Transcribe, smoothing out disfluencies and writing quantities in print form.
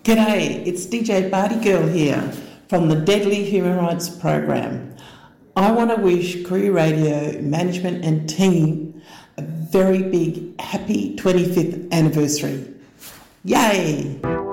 G'day, it's DJ Barty Girl here from the Deadly Human Rights Program. I want to wish Koori Radio management and team a very big happy 25th anniversary. Yay!